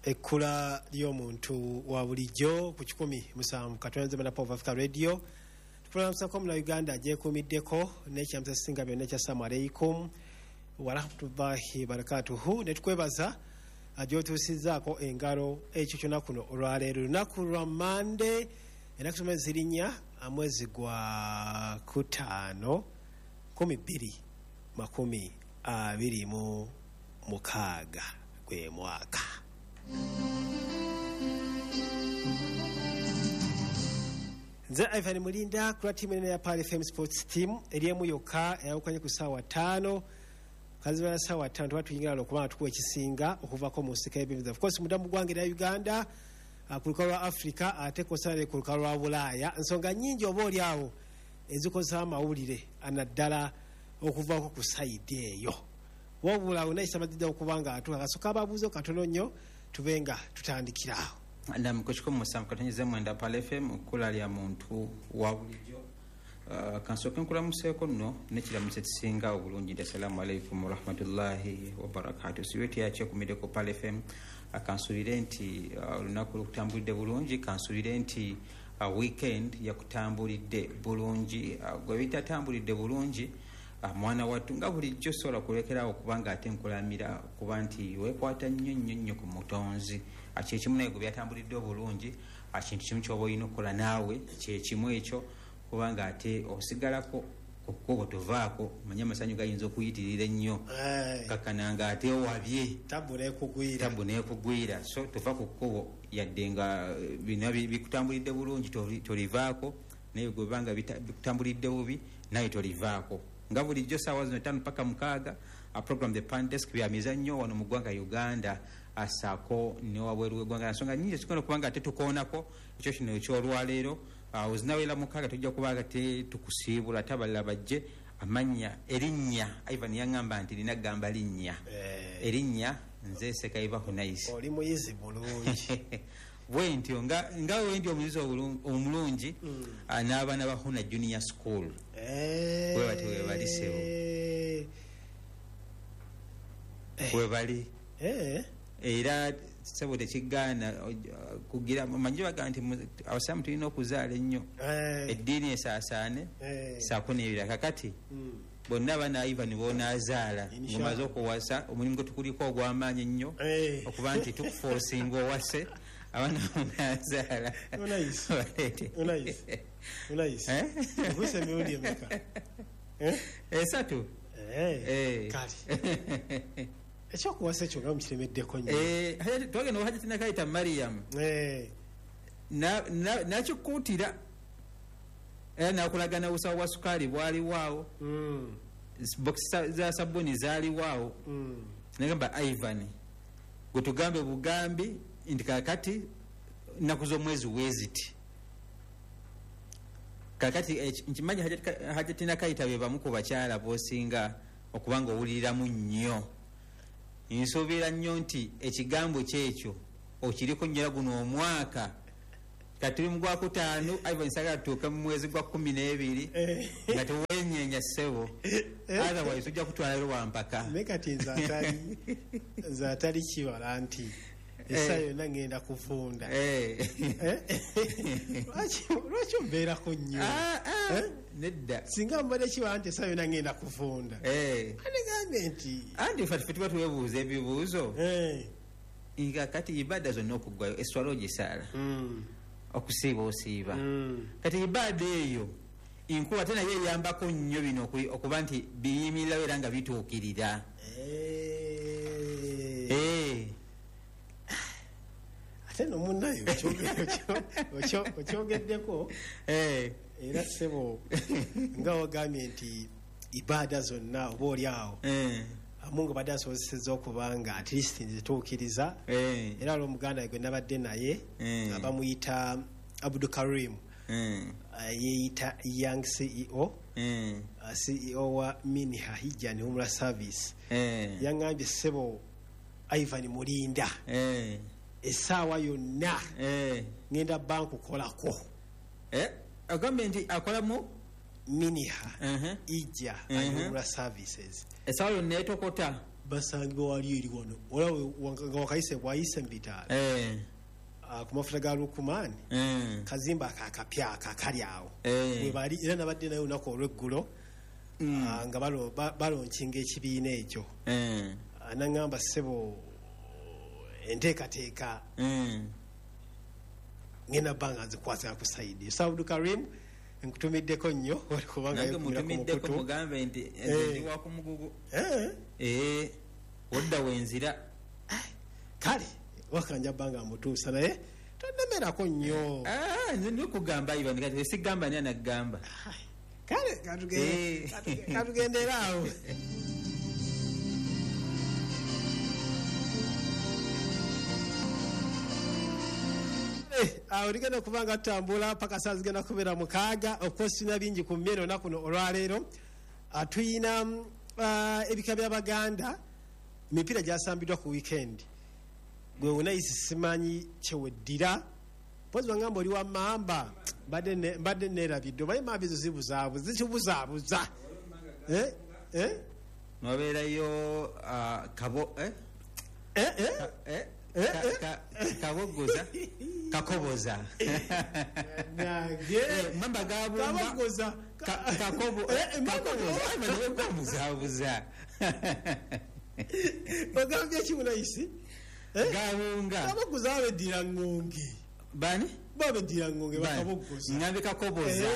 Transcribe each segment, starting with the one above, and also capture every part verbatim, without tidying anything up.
ekkula ly'omuntu wa bulijjo ku kikumi musanvu katonze mana Pop Africa Radio tukulamusa ko mu Uganda agyekuumiddeko n'ekyamusa singa byonna ekya Assalamu alaikum wa rahmatullahi barakatuhu ne tukwebaza ajotusizaako engalo ekyo kyonna kuno olwaleero lunaku lwa Monday ennaku zonna zirinya mwezi gwa kutaano kumi bbiri makumi abiri mu mukaaga gwe mwaka. Nze Ivan Mulinda kula timu ene ya Pale F M Sports Team eriemu yokka eyawukanye ku ssaawa ttaano kazibala ssaawa ttaano tuba tuyingala okuba tukuwa ekisinga okuvako mu nsika y'ebinza of course mudamu gwange ya Uganda ku lukalu lwa Africa ate kosale ku lukalu lwa Bulaaya ensonga nnyingi oba oli awo ezikosa amawulire anaddala okuvako ku sayidi eyo wabula unayisamadde okubanga atuka kasoka ababuuzo katono nnyo tubenga tutandikirawo ndam kuchiko musamu katanyeze mwenda Pale F M kula lya muntu wa bulijjo uh, kansoke nkula museko nno nekiramutse kisinga obulungi. Assalamu alaikum wa rahmatullahi wa barakatuh. Siweti yache kumide ko Pale F M akansulire nti olunaku uh, lukutambulidde bulungi kansulire nti uh, weekend yakutambulidde bulungi uh, gwe bitatambulidde bulungi uh, mwana wattu nga bulijjo sola kulekerawo kubanga ate nkulamira kuba nti wekwata nnyo nnyo nnyo ku mutonzi akyekimu naye gwe byatambulidde obulungi ekintu kimu kyoba olina okukola naawe kyekimu ekyo kubanga ate osigalako okukubo tuvaako manye amasanyu gayinza okuyitirira ennyo kakananga ate owabye tabu neekugwira so tuva ku kkubo yadde nga bino bikutambulidde bulungi tolivaako naye gwe banga bikutambulidde bubi naye tolivaako nga bulijjo ssaawa zino ttaano paka mukaaga a program the Pandesk byamizannyo wano mu ggwanga Uganda asako ne wabweru w'eggwanga nsonga nnyingi zikono kubanga ate tukoonako ekyo kino ekyolwaleero ozinawera mukaaga tujja kubaga te tukusiibula tabalala bajje amannya erinnya Ivan yaŋŋamba nti lina gamba linnya erinnya nze Sekaiba Hunais oli muyizi bulungi bwe ntyo nga nga wendi omuyizi omulungi n'abaana ba Huna Junior School bwe bati we bali sebo bwe bali era sebo tekigaana kugira manyi baga nti abasamu tulina okuzaala ennyo eddiini esaasaane saako n'ebira kakati bonna bana Ivan bonaazaala mumaze okuwasa omulimu gwe tukuliko ogw'amaanyi ennyo okuba nti tukufoosinga owase abaana bonaazaala oguse emirundi emeka esatu kale ekyokuwasa ekyo nga mukiremeddeko nnyo twagenda wahajjatina kayita Mariam nakikuutira era nakulagana busawo bwa sukaali bwaliwaawo bokisi za sabuni zaaliwaawo nagamba Ivan gwe tugambe bugambi nti kakati nnaku z'omwezi weeziti kakati nkimanyi hajjatina kayita be bamu ku bakyala boosinga okubanga owuliriramu nnyo nsuubira nnyo nti ekigambo kyekyo okiriko nnyo guno omwaka katuli mu gwakutaano Ivan sagala tuuke mu mwezi gwa kumi n'ebiri nga tewenyeenya ssebo otherwise ojja kutwalayo wampaka naye kati nze atali kibala nti essa yonna ngenda kufunda lwaki ombeerako nnyo nedda singa mbadde kibala nti essa yonna ngenda kufunda anegambe nti andi ffe tuba tuwebuuza ebibuuzo nga kati ibada zonna okuggwayo eswala ogisaala okusiiba osiiba kati ibada eyo inkuba ate naye eyambako nnyo bino okuba nti biyimirirawo era nga bituukirira ate nomunnayo okyogeddeko era ssebo nga wagambye nti ibada zonna oba oli awo amu nga badde asobozeseza okuba nga at least nzituukiriza era olwo omuganda gwe nabadde naye abamuyita Abdul Karim yeeyita young C E O C E O wa Minha Hijja and Umrah Service yaŋŋambye ssebo Ivan Mulinda essaawa yonna ngenda banku kolako agambye nti akolamu Minha Hijja and Umrah Services essaawa yonna etokota basangibwa wali eri wano olaba nga wakayise bwayise mu bitaala eh ku mafuta ga Lukumani eh kazimba akakapya akakali awo eh bwe bali era nabadde nayo nako olweggulo nga balo balonkinga ekibiina ekyo eh anangamba sebo enteekateeka ngenda bbanga nzikwasa ku saidi Saudi Karim nkutumiddeko nnyo kubanga mutumiddeko mugambe nti ndi wa ku mugugu eh eh wadda wenzira kale wakanja bbanga mutuusa naye tonnemerako nnyo ah nze ndikugamba iba nikati sigamba ni anagamba kale katugende katugendera awo awo ligenda kubanga tutambula paka saa zigenda kubeera mukaaga okwesina bingi ku mmere olunaku luno olwaleero tuyina ebika by'abaganda emipiira gyasambiddwa ku weekend gwe wonayisi simanyi kyeweddira pozi bangamba oli wa mamba mbadde neerabidde obaye mamba ezo zibuzaabuza zikibuzaabuza nobeerayo kabo kabogoza kakoboza mamba gabunga kakoboza ogambye kimunayisi gabunga kabogoza babeddira ngonge bani babeddira ngonge bakabogoza ngambe kakoboza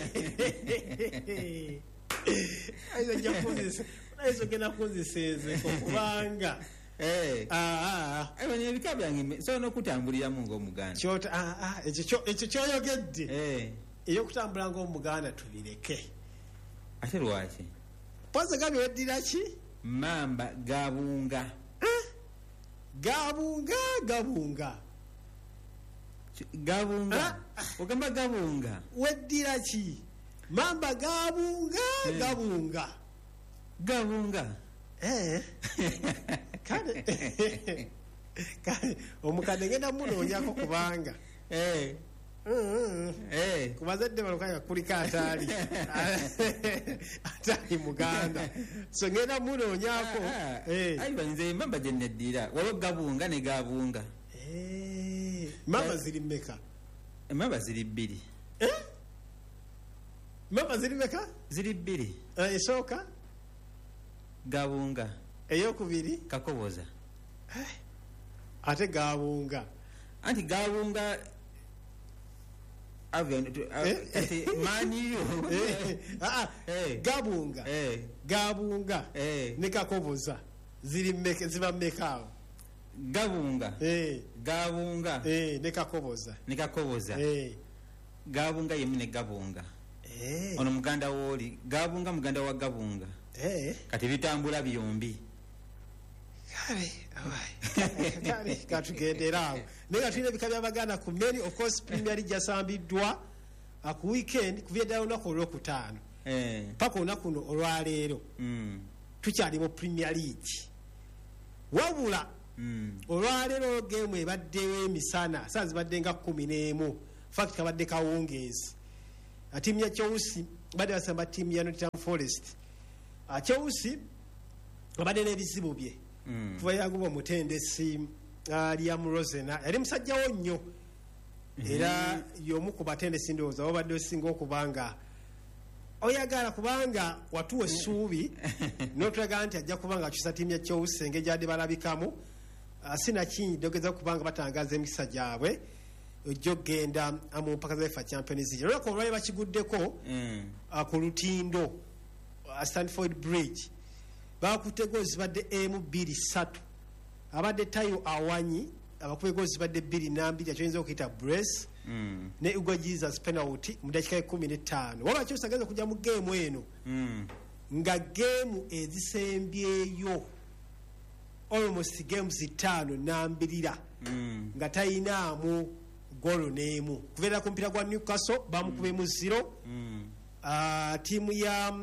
aizo jakozesa aizo gena kozeseze kubanga eh ah ah ebyo ebika byange so no kutambulira mu ng'omuganda kyota ah ah ekyo ekyo kyoyogedde eh iyo kutambula ng'omuganda tubireke ate lwaki poze gabi weddira ki mamba gabunga gabunga gabunga gabunga ogamba gabunga weddira ki mamba gabunga gabunga gabunga eh kale kale omukadde ngenda munoonyako kubanga eh eh kubazadde balukaya kulika ataali ataali muganda so ngenda munoonyako eh ayiba nze mamba gye neddira waliwo gabunga ne gabunga eh mamba ziri mmeka mamba ziri bbiri eh mamba ziri mmeka ziri bbiri esooka gabunga eyokubiri kakoboza ate gabunga anti gabunga ati maniyo ah gabunga gabunga ne kakoboza ziri mmeka ziba mmeka awo gabunga gabunga ne kakoboza ne kakoboza gabunga yemu ne gabunga ono muganda woli gabunga muganda wa gabunga kati bitambula byombi kale awai kale katugendera awo naye tulina ebika by'abaganda ku meni of course Premier League yasambiddwa ku weekend kuvya ddala olunaku olwokutaano paka olunaku luno olwaleero tukyali mu Premier League wabula olwaleero geemu ebaddewo emisana saa zibadde nga kumi n'emu fact kabadde kawungeezi ttiimu ya Chelsea badde basamba ttiimu ya Nottingham Forest Chelsea abadde n'ebizibu bye kuva yaguba omutendesi Liam Rosena yali musajjawo nnyo era y'omu ku batendesi ndowooza wabadde osinga okubanga oyagala kubanga watuwa essuubi n'otulaga nti ajja kubanga akyusa ttiimu ya Chelsea engeri gyadde balabikamu sinakinyi dogeza kubanga batangaza emikisa gyabwe ojja okgenda mu mpaka z'efa Champions League olwako olwali bakiguddeko ku lutindo Stanford Bridge bakutte goozi badde emu bbiri ssatu abadde tayo awanyi abakube goozi badde bbiri nambiri akyoyinza okuyita brace ne Ugo Jesus penalty mu dakika ekumi n'ettaano waba Chelsea agenda kujja mu geemu eno nga geemu ezisembyeyo almost games ttaano nambirira nga tayinaamu golo n'emu kubeera ku mpira gwa Newcastle bamukubemu zero tiimu ya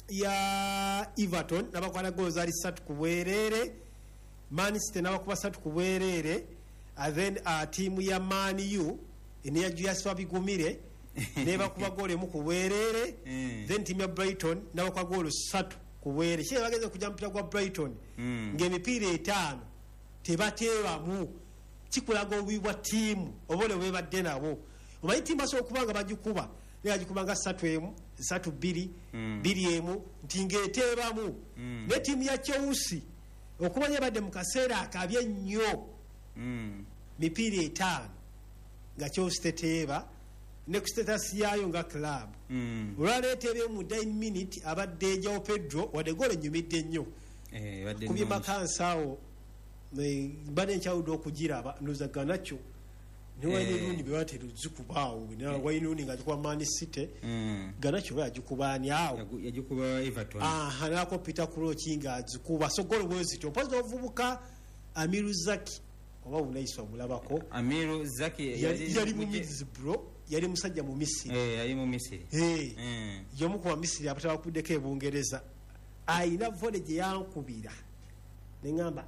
ya Everton nabakwana goal zali ssatu ku bwereere Man City nabakuba ssatu ku bwereere then uh, tiimu ya Man U eneya Julius Wabigumire nebakuba goal emu ku bwereere then tiimu ya Brighton nabakuba goal ssatu kuwere kye bageze kujja mpira gwa Brighton mm. ng'emipiira etaano tebateebamu kikulaga obubi bwa ttiimu obole bwebadde nabo omanyi ttiimu asobola okuba nga bagikuba naye agikuba nga ssatu emu ssatu bbiri mm. bbiri emu nti ng'eteebamu mm. ne ttiimu ya Chelsea okumanya badde mu kaseera akabi ennyo mm. mipiira etaano nga Chelsea teteeba ne ku status yaayo nga club mm. olwaleeteebye mu nine minute abadde ejawo Pedro wadde goolo ennyumidde nnyo eh, kubye makansaawo mbadde nkyawudde okugiraba ndoza Garnacho ne Wayne Rooney bwe bateruzikubaawo Wayne Rooney ng'agikuba Man City mm. Garnacho bwe yagikubaani awo yagikuba Everton aha nako Peter Crouch ng'agikuba so goolo bwezito mpozi ovubuka Amiru Zaki oba bunaiswa bulabako Amiru Zaki yali mu Middlesbrough yali musajja mu Misiri eh yali mu Misiri eh mm. yomu ku Misiri abataba kuddeko e Bungereza ayina volley gye yankubira ne ngamba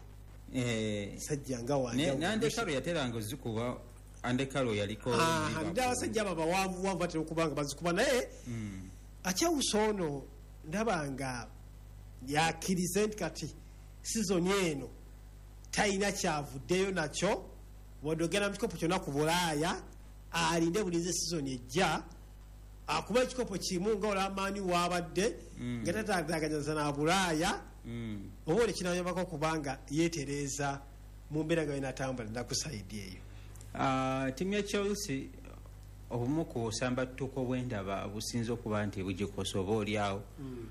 eh sajja nga wanja ne ande karo yateranga ozikuba ande karo yaliko ah nda sajja baba wavu wavu batero kubanga bazikuba naye mm. akyawusono ndabanga yakirize kati season eno taina kyavuddeyo nakyo wodogera mu kikopo kyonna ku Bulaaya alinde bulize season ejja akuba ekikopo kimu nga olamaani wabadde mm. nga tatagaganyaza na Bulaaya mm. obole kinayambako kubanga yeetereza mu mbeera nga yenatambula nakusaidi eyo uh, timu ya Chelsea obumu ku osambattuko bwendaba businza okuba nti bugikosa oba oliawo mm.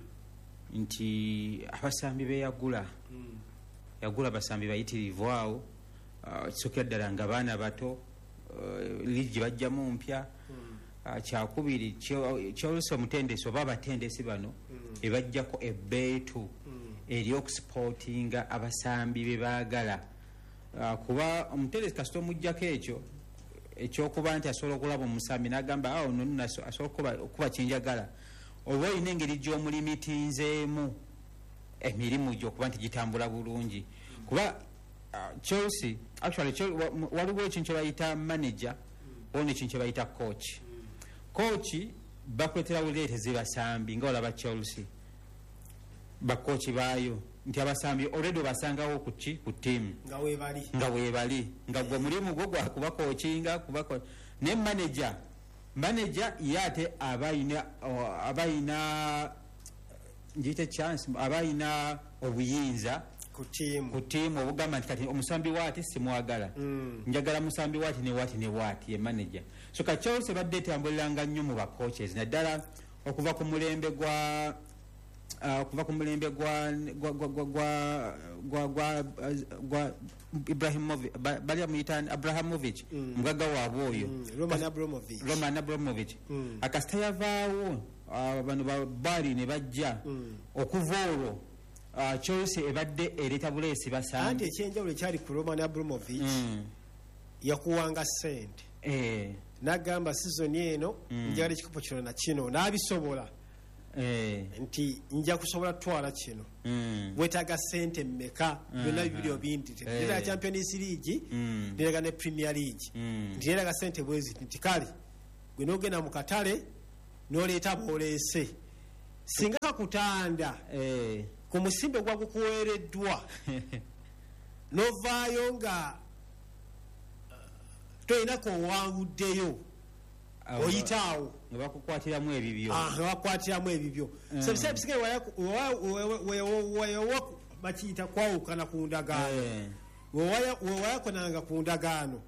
nti abasambi beyagula mm. yagula basambi bayitirivu awo uh, kisokera ddala nga baana bato uh, ligi bajjamu mpya mm. uh, kyakubiri Chelsea omutendesi oba abatendesi bano mm. ebajjako ebbeetu mm. eri okusipotinga abasambi be baagala uh, kuba omutendesi kasita omuggyako ekyo ekyokuba nti asobola okulaba omusambi n'agamba awo nonna asobola okuba kyenjagala oba olina engeri gy'omulimitinzeemu emirimu gy'okuba nti gitambula bulungi kuba uh, Chelsea actually waliwo ekintu kye bayita manager waliwo ekintu kye bayita coach coach bakuletera buleete zibasambi nga olaba Chelsea bakochi baayo nti abasambi already basangawo ku ki ku team nga weebali nga weebali nga gwe mulimu gwo gwa kuba coachinga kuba ne manager manager yate abayina abayina njite chance abayina obuyinza ku team ku team obugamba nti kati omusambi wati simwagala mm. njagala musambi wati ne wati ne wati ye manager so ka Chelsea badde tambulanga nnyo mu ba coaches naddala okuva ku mulembe gwa Uh, kuva ku mulembe gwa gwa gwa gwa gwa gwa gwa Ibrahimovic bali amuyita Abrahamovic mm. mgaga waabwe oyo mm. Roman Abramovich Roman Abramovich mm. akasita yavaawo abantu uh, bali ne bajja mm. okuva olwo uh, Chelsea ebadde ereta buleesi basambi anti ekyenjawulo ekyali ku Roman Abramovich mm. yakuwanga sente eh. nagamba season eno mm. njagala ekikopo kino na kino n'abisobola eh. nti nja kusobola twala kino mm. wetaaga sente mmeka byonna mm. bibiri obindi ndiraga eh. Champions League mm. ndiraga ne Premier League mm. ndiraga sente bwezi nti kale gwe n'ogenda mu katale n'oleeta booleese singa kakutanda eh. ku musimbe gwa gukuweereddwa n'ovaayo nga uh, toyinako owanguddeyo oyitaawo nga bakukwatiramu ebibyo ah nga bakukwatiramu ebibyo mm. so bisebe bisige wayawa bakiyita kwawukana ku ndagaano wewayakonanga ku ndagaano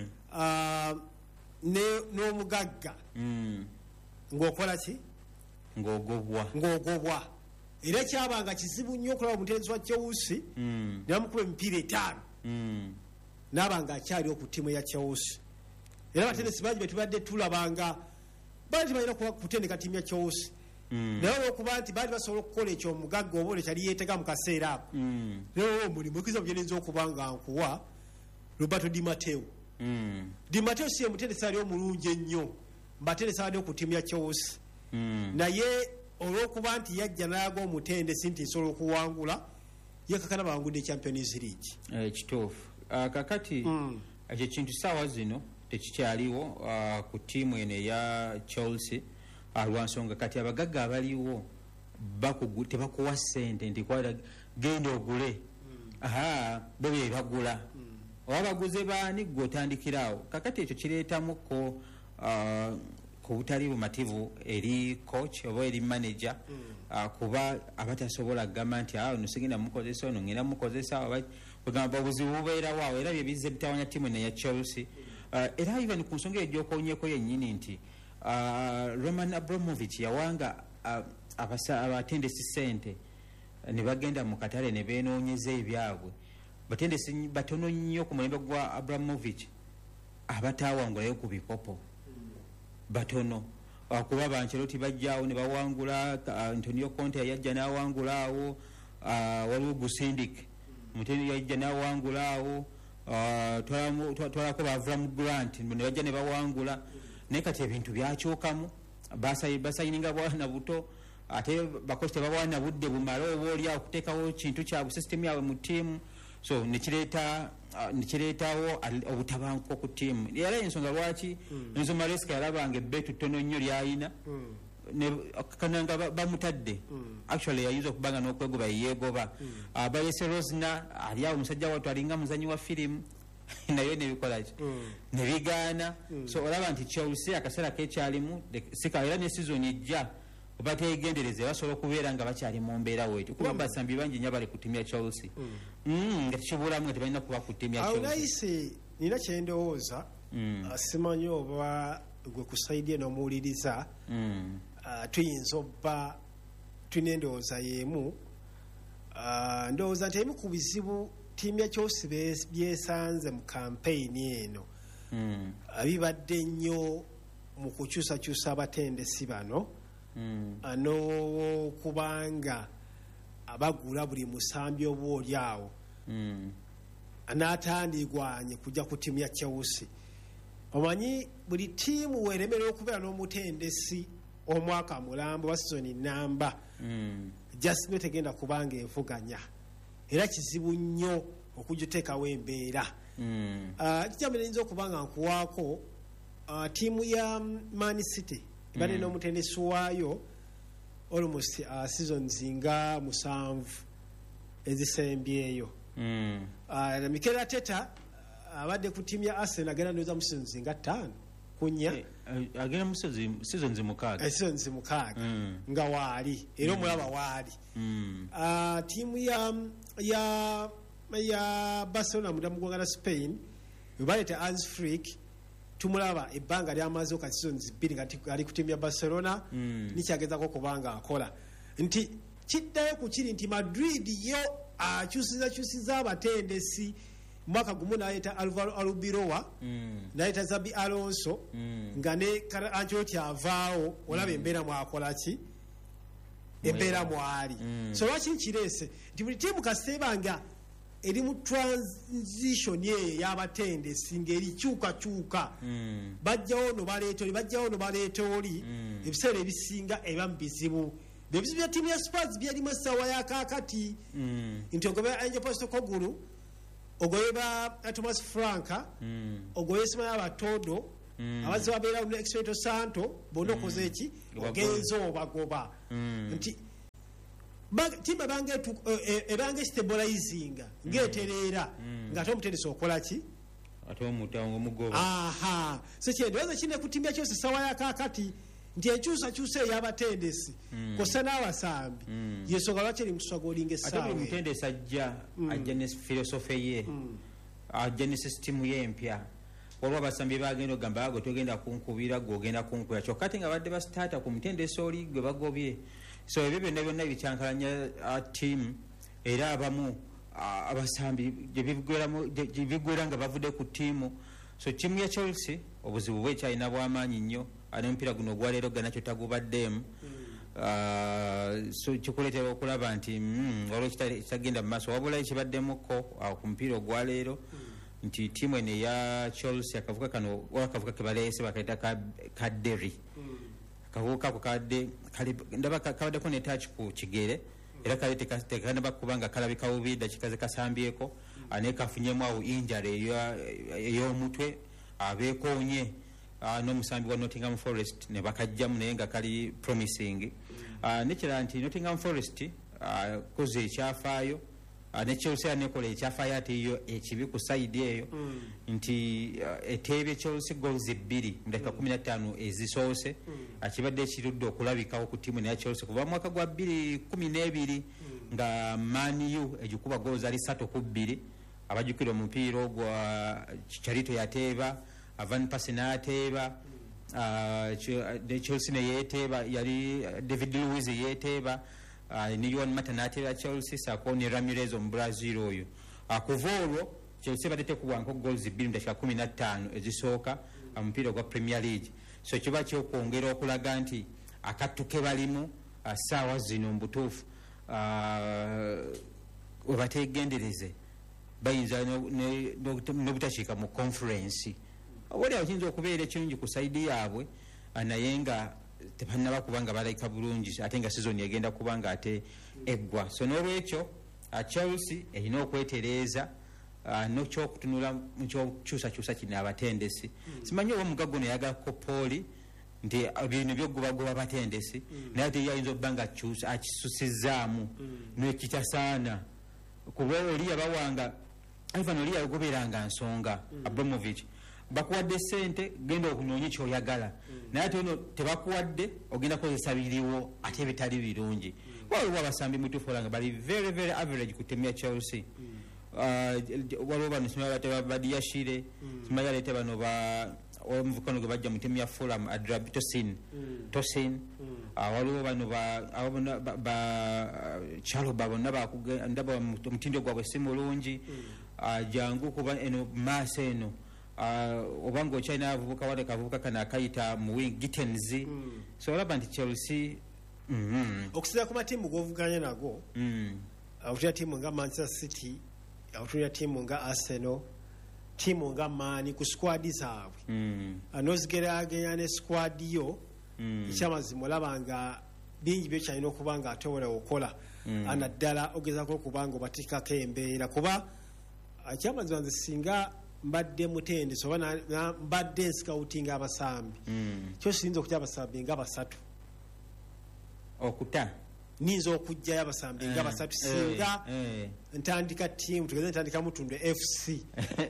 n'omugagga ng'okola ki ng'ogobwa ng'ogobwa era ekyabanga kizibu nnyo okulaba omutendesi wa Chelsea nebamukuba emipiira etaano n'abanga akyali ku ttiimu ya Chelsea era abatendesi bangi betubadde tulabanga bali tibalina kutendeka ttiimu ya Chelsea naye olwokuba nti baali basobola okukola ekyo omugagga oba olekyali yeetega mu kaseera ako naye omulimu ekiza bugeneza okuba nga nkuwa Roberto Di Matteo Di Matteo si ye mutendesi ali omulungi ennyo mbatendesi abadde ku ttiimu ya Chelsea naye olwokuba nti yajja n'ayaga omutendesi nti nsobola okuwangula yekakana bawangudde Champions League ekituufu kakati ekyo kintu saawa zino tekikyaliwo uh, ku ttiimu eno eya Chelsea uh, lwansonga kati abagagga abaliwo bakugu tebakuwa ssente nti kwata genda ogule aha bo bye bagula oba baguze baani gwe otandikirawo kakati ekyo kireetamuko uh, ku butali bumativu eri coach oba eri manager uh, kuba abatasobola kugamba nti awo nosigenda mukozesa ono ngenda mukozesa oba kugamba obuzibu bubeerawo awo era bye bizze bitawanya ttiimu neya Chelsea uh, era even ku nsonga egyokonyeko yennyini nti uh, Roman Abramovich yawanga uh, abatendesi ssente ne bagenda mu katale ne beenoonyeza ebyabwe batendesi batono nnyo ku mulembe gwa Abramovich abataawangulayo ku bikopo batono kuba Banchelotti bajjaawo ne bawangula Antonio Conte yajja n'awangulaawo waliwo Gusindik muteni yajja n'awangulaawo twalako bavulamu Grant ne bajja ne bawangula naye kati ebintu byakyukamu basayininga bwana buto ate bakozi tebabawana budde bumala oba oliawo okuteekawo kintu kyabwe sisitemu yabwe mu ttiimu so nekireeta nekireetawo obutabanguko ku ttiimu era ensonga lwaki Enzo Maresca yalabanga ebbeetu ttono nnyo lyayina kananga bamutadde actually yayinza okubanga n'okwegoba yeyeegoba Bayese Rosna ali awo omusajja wattu alinga muzanyi wa firimu naye nebikolaki nebigaana so olaba nti Chelsea akaseera kekyalimu sika era ne season ejja oba tegendereze basobola okubeera nga bakyali mu mbeera weetyo kuba basambi bangi nnyo bali ku ttiimu ya Chelsea nga tekibulamu nga tebalina kuba ku ttiimu ya Chelsea. Awo nayise nina kyendowooza simanyi oba gwe kusaidye n'omuwuliriza tuyinza obba tulina endowooza y'emu ndowooza nti emu ku bizibu ttiimu ya Chelsea byesanze mu kampeyini eno bibadde nnyo mu kukyusakyusa abatendesi bano ano kubanga abagula buli musambi oba oli awo anaatandigwanye kujja ku ttiimu ya Chelsea. Omanyi buli ttiimu weeremerera okubeera n'omutendesi omwaka mulambo wa sizoni namba jasino tegenda kubanga evuganya era kizibu nnyo okujuteekawo embeera kikyamenyinza okubanga nkuwaako ttiimu ya Man City ibadde n'omutendesi waayo almost uh, seasons nga musanvu ezisembyeyo uh, Mikel Arteta abadde ku ttiimu ya Arsenal agenda ndoza mu seasons nga ttaano kunya agenda mu seasons mukaaga seasons mukaaga nga waali era omulaba waali ttiimu ya ya ya Barcelona mudamu gwanga na Spain baleeta Hans Flick tumulaba ebbanga lyamaze ka seasons bbiri nga ali ku ttiimu ya Barcelona nikyagezako kubanga akola nti kiddayo ku kiri nti Madrid yo akyusiza kyusiza abatendesi mwaka gumu nayeta Alvaro Arbeloa nayeta Xabi Alonso nga ne Ancelotti avaawo olaba embeera mwakola ki embeera mwali so lwaki nkirese nti buli ttiimu kasebanga eri mu transition ye y'abatendesi ngeri kyuka kyuka bajjawo no baleeta oli bajjawo no baleeta oli ebiseera ebisinga eba mu bizibu ebizibu bya ttiimu ya Spurs byalimu essaawa ya kaakati nti ogobe Angel Postecoglou ogoyeba Thomas Franka ogoye Ismaila Abatodo abazzi babeera mu Espirito Santo bonna okoze eki ogenza obagoba nti timu ebange ebange stabilizing ngeterera nga ate omutendesi okola ki ate omutango mugoba aha so kyendowooza kine ku ttiimu ya Chelsea sawa ya kaakati nti enkyusakyusa ey'abatendesi kosa n'abasambi yensonga lwaki eri mutuswagolinga essaawa ate buli mutendesi ajja ajja ne filosofe ye ajja ne sisitimu ye empya waliwo abasambi bagenda ogamba gwe togenda kunkubira gwe ogenda kunkubira kyokka ate nga badde basitaata ku mutendesi oli gwe bagobye so ebyo byonna byonna bikyankalanya ttiimu era abamu abasambi gyebigwera nga bavudde ku ttiimu so ttiimu ya Chelsea obuzibu bwe kyalina bw'amaanyi nnyo n'omupiira guno ogwaleero ganakyo tagubaddemu so kikuleetera okulaba nti waliwo kitagenda mu maaso wabula ekibaddemuko ku mupiira ogwaleero nti ttiimu eno eya Chelsea akavuka kano akavuka ke baleese bakaita ka Derry akavuka ako kadde ndaba kabaddeko ne touch ku kigere era kale tekanaba kuba nga kalabika bubi dakika ze kasambyeko ane kafunyemu awo injury ey'omutwe abeekoonye n'omusambi wa Nottingham Forest ne bakajjamu naye nga kali promising nekira nti Nottingham Forest koze ekyafaayo ne Chelsea nekola ekyafaayo ate yo ekibi ku side eyo nti eteebye Chelsea goals bbiri mu dakika kumi na ttaano ezisoose akibadde ekirudde okulabikawo ku ttiimu neya Chelsea kuva mu mwaka gwa bbiri kumi n'ebiri nga Man U egikuba goals ali ssatu ku bbiri abajjukira omupiira ogwa Charito yateeba Van Persie n'ateeba de Chelsea ne yeteeba yali David Luiz yeteeba ni Juan Mata n'ateeba Chelsea sako ne Ramirez mu Brazil oyo kuva olwo Chelsea badete kuwanko goals bbiri mu dakika kumi na ttaano ezisooka omupiira gwa Premier League so kiba kyokwongera okulaga nti akattuke balimu ssaawa zino mbutuufu webategendereze bayinza n'obutakiika mu conference wali awo kiyinza okubeera ekirungi ku saidi yaabwe naye nga tebannaba kuba nga balayika bulungi ate nga sizoni egenda kuba nga ate eggwa so n'olwekyo Chelsea erina okwetereeza n'okyokutunula mu kyokyusakyusa kino abatendesi simanyi oba omugaggo no yagalako pooli nti bino byogobagoba batendesi naye ate yayinza okuba nga akisusizaamu n'ekitasaana kuba oli yabawanga Ivan oli yagoberanga nsonga Abramovich bakuwadde sente genda okunoonya kyoyagala naye ate ono tebakuwadde ogenda kozesa biriwo ate bitali birungi waliwo abasambi mutuufu olanga bali very very average ku ttiimu ya Chelsea waliwo bano simanya bateba Badiashile simanya leete bano omuvukano gwe bajja mu ttiimu ya Fulham Adrab Tosin Tosin waliwo bano Chaloba bonna ndaba omutindo gwabwe si mulungi jangu kuba eno maaso eno obanga okyalina abavubuka wale kavubuka kana akayita mu wing Gittens so olaba nti Chelsea okusinziira ku matiimu g'ovuganya nago awutira ttiimu nga Manchester City awutira ttiimu nga Arsenal ttiimu nga Man ku squad zaabwe anozigeraganya ne squad yo ekyamazima olaba nga bingi byo kyalina okuba nga atobola okukola anaddala ogezaako okuba nga obatikako embeera kuba ekyamazima nze singa mbadde mutendesi oba mbadde nscoutinga abasambi kyo siyinza okutya abasambi nga basatu okuta ninza okujjayo abasambi nga basatu singa ntandika ttiimu tugeze ntandika Mutundwe F C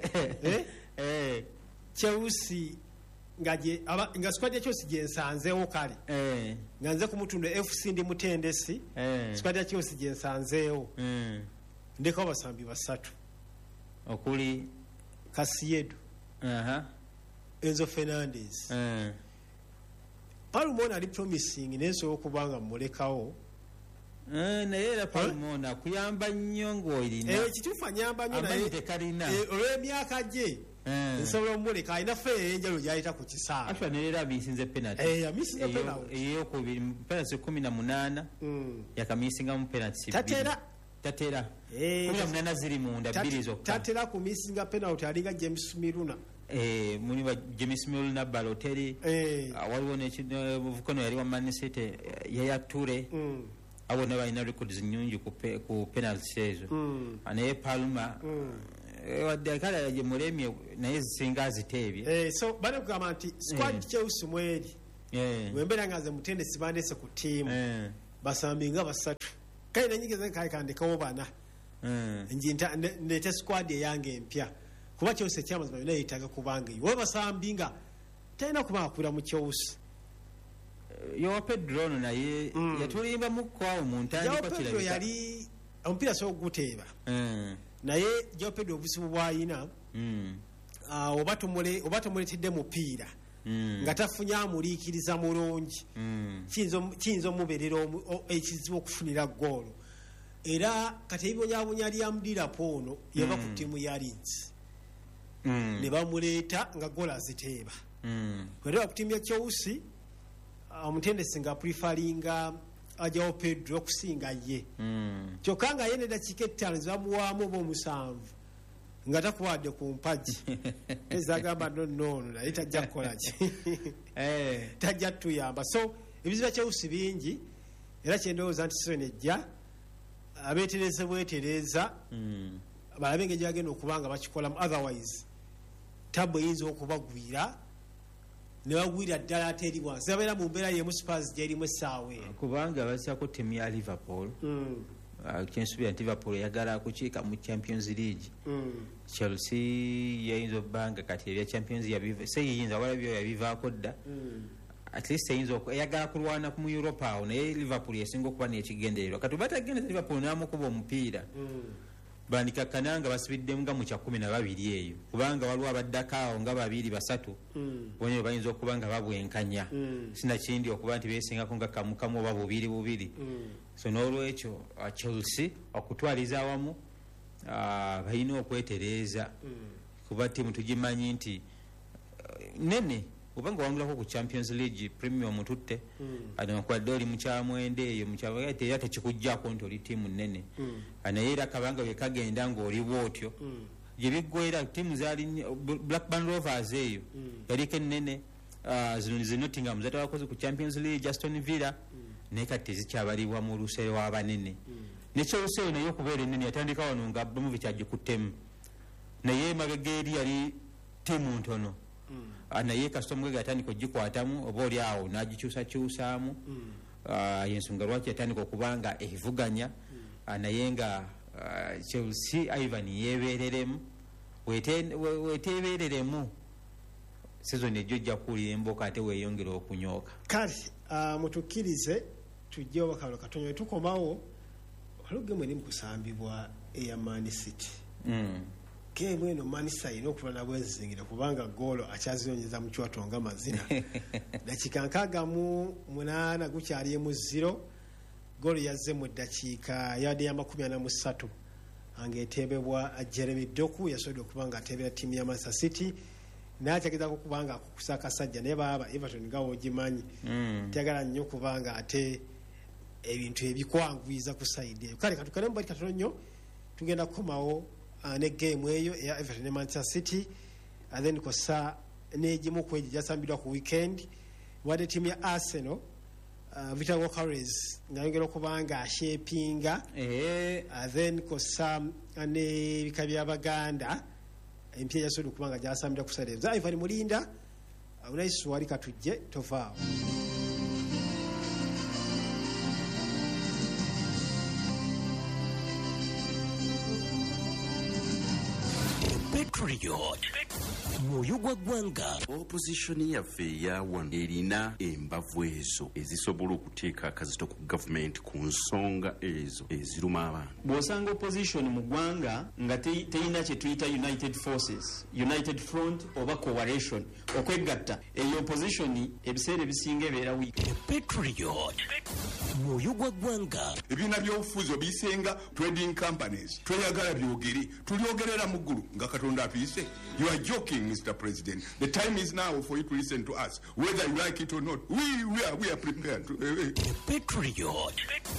Chelsea nga squad ya Chelsea gyensanzeewo kale nga nze ku Mutundwe F C ndi mutendesi squad ya Chelsea gyensanzeewo ndeko abasambi basatu okuli Kasiedu uh-huh. Enzo Fernandez uh. Palomona ali promising nenso okubanga mulekawo eh naye era Palomona kuyamba nnyo ng'olina eh kitufa nyamba nnyo naye tekalina olw'emyaka gye nsobola omuleka alina fe enjalo gyayita ku kisaawe atwa nerera abisinze penalty eh abisinze penalty eyo ku penalty kumi na munaana yakamisinga mu penalty tatera tatera kumi na munaana ziri munda bbiri zokka tatera ku misinga penalty alinga James Miluna eh muni wa James Miluna Balotelli eh waliwo n'ekivukono yali wa Man City Yaya Toure abo ne balina records nnyingi ku penalty ezo naye Palma wadde kala yaje mulemye naye zisinga ziteebye eh so bale kugamba nti squad Chelsea mweri eh wembera ngaze mutendesi bandese ku team basambi nga basatu kale nanyigeze kai kandikawo bana mm njinta nete squad yange empya kuba Chelsea cyamazima yona yitaga kubanga iwe basambi nga tena kuba akura mu Chelsea yo Pedro naye mm. yatulimba mukwa omuntu ali kwa Pedro yali ompira so guteba mm. naye yo Pedro obusibu bwayina mm. uh, obatumule obatumuletedde mupira mm. ngatafunya amulikiriza mulungi mm. kinzo kinzo muberero ekizibu okufunira goal era katebibonya bunyali yamdira pono yaba mm. ku timu ya Leeds mm. ne bamuleta nga goal aziteba mm. kwera ku timu ya Chelsea omutendesi nga preferinga ajawo Pedro okusinga ye mm. kyokanga yene dakika ttaano zamuwaamu oba omusanvu nga takuwadde ku mpaji ezagamba nonnono naye tajja kukola ki eh. tajja tuyamba so ebiziba Chelsea bingi era kyendowooza nti sizoni ejja abeetereze bwetereza mm. balabe engeri gyagenda okubanga bakikolamu otherwise tabo eyinza okubagwira ne bagwira ddala ate eri wansi abeera mu mbeera yemu Spurs gyerimu essaawa eyo kubanga basaako ttiimu ya Liverpool kyensuubira nti Liverpool eyagala kukiika mu Champions League. Chelsea yayinza obbanga kati ebya Champions yabiva seyinza wala byo yabivaako dda at least eyinza eyagala kulwana mu Europa awo naye Liverpool yasinga okuba n'ekigendererwa kati batagendeza Liverpool n'amukuba omupiira bandikakkana nga basibiddemu nga mu kya kumi na babiri eyo kubanga waliwo abaddako awo nga babiri basatu bonye bayinza okuba nga babwenkanya sinakindi okuba nti beesingako nga kamukamu oba bubiri bubiri so n'olwekyo Chelsea okutwaliza awamu balina okwetereeza kuba ttiimu tugimanyi nti nene obanga wangulako ku Champions League premium tutte anakwadde oli mukyamwende eyo mukyawete era tekikujjako nti oli ttiimu nnene naye era kabanga bwe kagenda ng'oli bwotyo gye biggwera ttiimu zaali Blackburn Rovers eyo yaliko ennene zino zi Nottingham zatawakoze ku Champions League Aston Villa naye kati tezikyabalibwa mu luse lw'abanene ne Chelsea naye okubeera ennene yatandika wano nga Abramovich agikuttemu naye mabega eri yali ttiimu ntono naye kasita omugega yatandika ogikwatamu oba oli awo n'agikyusakyusaamu yensonga lwaki yatandika okubanga evuganya naye nga Chelsea Ivan yeebereremu weteebereremu sezoni ejjo ojja kuwulira emboka ate weeyongera okunyooka kale mutukkirize tujje obakalo katono we tukomawo waliwo gemu eri mu kusambibwa eya Man City gemu eno Man City alina okuba nabwezingira kubanga goolo akyaziyonyeza mu kyotonga mazina dakiika nkaaga mu munaana gukyali emu ziro goolo yazze mu ddakiika yadde ya makumi ana mu ssatu ng'eteebebwa Jeremy Doku yasobodde okuba nga ateebera ttiimu ya Manchester City n'akyagezako okuba nga akukusa akasajja naye baaba Everton nga wogimanyi tyagala nnyo okuba nga ate ebintu ebikwangwiza ku sayidi eyo kale katukale mu bali katono nnyo tugenda kukomawo ne game eyo eya Everton ne Manchester City and then kosa n'egimu ku egyo gyasambiddwa ku weekend wadde ttiimu ya Arsenal Uh, Vital Walkeres ngayongera okuba nga ashepinga eh uh, then kosa ne bika by'Abaganda empya yasobola okuba nga gyasambira ku sale za Ivan Mulinda uh, unaisu wali katujje tovaawo Patriot mwoyo gwa ggwanga opposition yaffe eyawa erina embavu ezo ezisobola okuteeka akazito ku gavumenti ku nsonga ezo eziruma abantu. Bw'osanga opposition mu ggwanga nga terina kye tuyita united forces united front oba coalition okwegatta eyo opposition ebiseera ebisinga ebeera wiiki. Patriot mwoyo gwa ggwanga ebibiina by'obufuzi obisenga trading companies tweyagala byogere tulyogerera mu ggulu nga katonda atuyise. You are joking, Mister President. The time is now for you to listen to us, whether you like it or not. We we are we are prepared to. Uh, uh. Patriot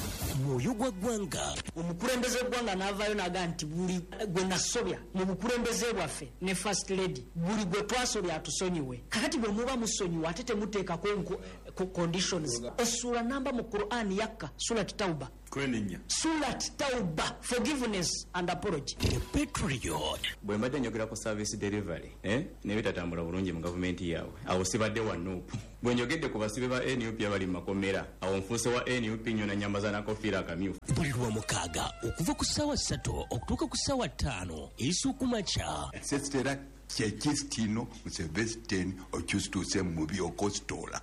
mwoyo gwa ggwanga omukulembeze gwanga n'avaayo naga nti buli gwe nasobya mu bukulembeze bwaffe ne first lady buli gwe twasobya atusonyiwe kakati bwe muba musonyiwe ate temuteekako conditions. Essula namba mu Quran yakka surat Tauba kwenenya surat Tauba forgiveness and apology. Patriot bwe mbadde njogera ku service delivery eh ne bitatambula bulungi mu gavumenti yaabwe awo sibadde wa nuupu bwe njogedde ku basibe ba N U P abali mu makomera awo nfuuse wa N U P nyo na nyambaza na kofiira akamyufu. buli lwa mukaaga okuva ku ssaawa ssatu okutuuka ku ssaawa ttaano esukumakya Sestera kyekistino musevesiteni okyusituuse mu mubi okositola.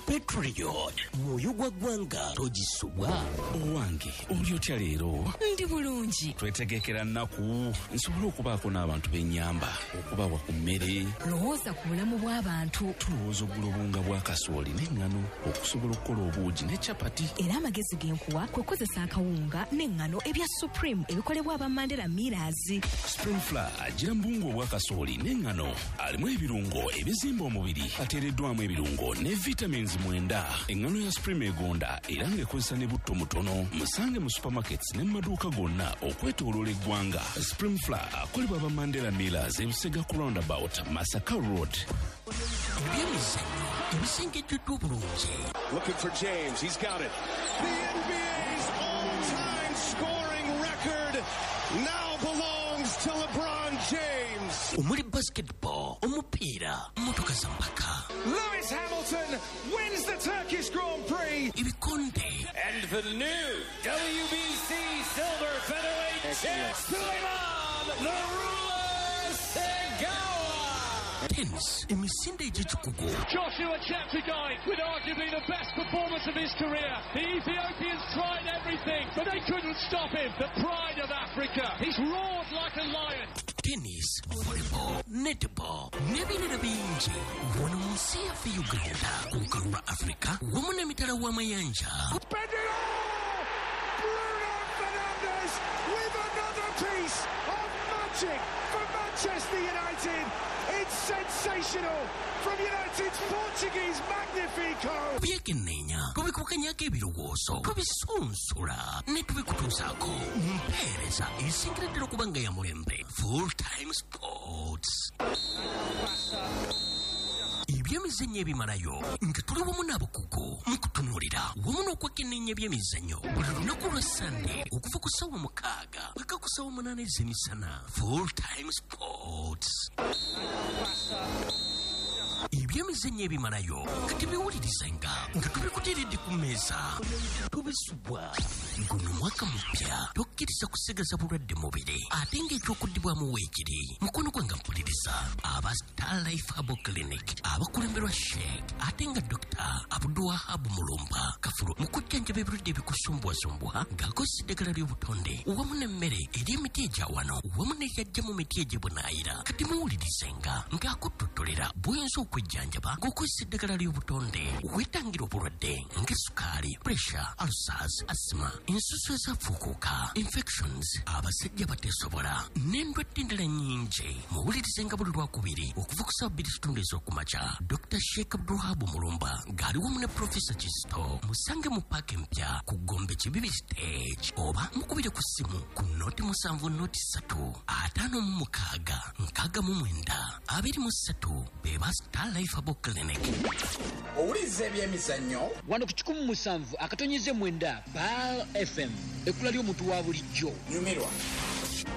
Patriot mwoyo gwa ggwanga togisubwa. Owange oli otya leero? Ndi bulungi. Twetegekera nnaku nsobola okubaako n'abantu b'ennyamba okubawa ku mmere. Lowooza ku bulamu bw'abantu. Tulowooza oggula obunga bwa kasooli n'eŋŋano okusobola okukola obuugi ne capati. Era amagezi genkuwa kwe kukozesa akawunga n'eŋŋano ebya Supreme ebikolebwa aba Mandela Millers. Spring Flour agira mbungu obwa kasooli n'eŋŋano alimu ebirungo ebizimba omubiri ateereddwamu ebirungo ne vitamins mwenda. Eŋŋano ya Supreme egonda era ng'ekozesa ne butto mutono. Musange mu supermarkets ne mu maduuka gonna okwetooloola eggwanga. Spring Flour akolebwa aba Mandela Millers e Busega ku roundabout Masaka Road. Ebyemizannyo ebisengejjuddwa obulungi. Looking for James, he's got it. The N B A's all-time scoring record now belongs to LeBron James. Omuli basketball, omupiira, motoka za mpaka. Lewis Hamilton wins the Turkish Grand Prix. Ibikonde. And the new W B C Silver Featherweight champ, Suleiman the Ruler Segawa. Tennis, emisinde egy'ekikugu. Joshua Cheptegei with arguably the best performance of his career. The Ethiopians tried everything, but they couldn't stop him. The pride of Africa. He's roared like a lion. Tennis, volleyball, netball, n'ebirala bingi. Wano mu nsi yaffe Uganda, ku lukalu lwa Africa, wamu n'emitala w'amayanja. Bruno Fernandes with another piece of magic for Manchester United. It's sensational from United's Portuguese Magnifico. Byekenneenya tubikukanyako ebirowoozo tubisunsula ne tubikutuusaako mpeereza esingireddera okuba nga ya mulembe. Full Time Sports. Ebyemizannyo ebimalayo nga tuli wamu n'abakugu mu kutunuulira wamu n'okwekenneenya ebyemizannyo buli lunaku lwa Sande okuva ku ssaawa mukaaga paka ku ssaawa munaana ez'emisana. Full Time Sports. Ebyemizannyo ebimalayo nga tebiwulirizenga nga tubikuteeredde ku mmeeza tubisubwa. Guno mwaka mupya tokkiriza kusigaza bulwadde mubiri ate ng'ekyokuddibwamu weekiri mukono gwange mpuliriza aba Star Life Herbal Clinic abakulemberwa Sheikh ate nga Dr. Abdulwahab Mulumba Kafuro mu kujjanjaba ebirwadde ebikusumbwasumbwa ng'akozesa eddagala ly'obutonde wamu n'emmere ery'emiti egya wano wamu n'eyajja mu miti egy'ebunaayira kati muwulirizenga ng'akuttotolera bw'oyinza okwejjanjaba ng'okozesa eddagala ly'obutonde weetangira obulwadde ng'essukaali, pressure, ulcers, asthma, ensusu ezafuukuuka, infections, abasajja bateesobola n'endwadde endala nnyingi. Muwulirizenga buli lwakubiri okuva ku ssaawa bbiri kitundu ez'okumakya. Dr. Sheikh Abdulwahab Mulumba ng'ali wamu ne Professor Kisto musange mu paaka empya ku Gombe Kibibi stage oba mukubire ku ssimu ku nooti musanvu nooti ssatu ataano mu mukaaga nkaaga mu mwenda abiri mu ssatu beba Star Life Herbal Clinic. Owuliriza ebyemizannyo wano ku kikumi musanvu akatonnyeze mwenda Baal F M ekkula ly'omuntu wa bulijjo. Nyumirwa.